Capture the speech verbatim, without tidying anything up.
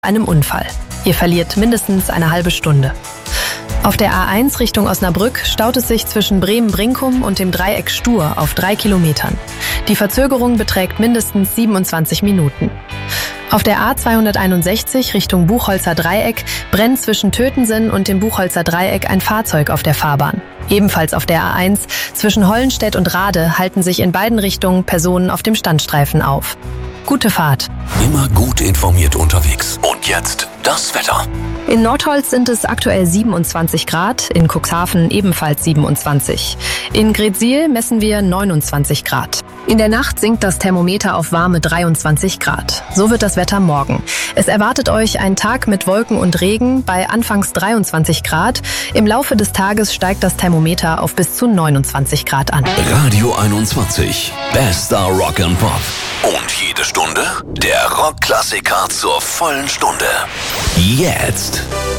einem Unfall. Ihr verliert mindestens eine halbe Stunde. Auf der A eins Richtung Osnabrück staut es sich zwischen Bremen-Brinkum und dem Dreieck Stur auf drei Kilometern. Die Verzögerung beträgt mindestens siebenundzwanzig Minuten. Auf der A zweihunderteinundsechzig Richtung Buchholzer Dreieck brennt zwischen Tötensen und dem Buchholzer Dreieck ein Fahrzeug auf der Fahrbahn. Ebenfalls auf der A eins zwischen Hollenstedt und Rade halten sich in beiden Richtungen Personen auf dem Standstreifen auf. Gute Fahrt. Immer gut informiert unterwegs. Und jetzt das Wetter. In Nordholz sind es aktuell siebenundzwanzig Grad, in Cuxhaven ebenfalls siebenundzwanzig. In Greetsiel messen wir neunundzwanzig Grad. In der Nacht sinkt das Thermometer auf warme dreiundzwanzig Grad. So wird das Wetter morgen. Es erwartet euch ein Tag mit Wolken und Regen bei anfangs dreiundzwanzig Grad. Im Laufe des Tages steigt das Thermometer auf bis zu neunundzwanzig Grad an. Radio einundzwanzig. Bester Rock and Pop. Und jede Stunde der Rockklassiker zur vollen Stunde. Jetzt.